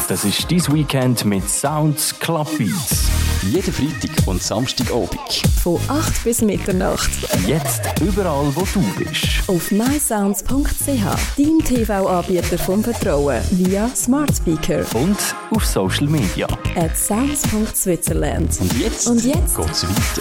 Das ist dein Weekend mit Sounds Club Beats. Jeden Freitag und Samstagabend. Von 8 bis Mitternacht. Jetzt überall, wo du bist. Auf mysounds.ch, dein TV-Anbieter vom Vertrauen, via Smart Speaker. Und auf Social Media. @sounds.switzerland. Und jetzt geht's weiter.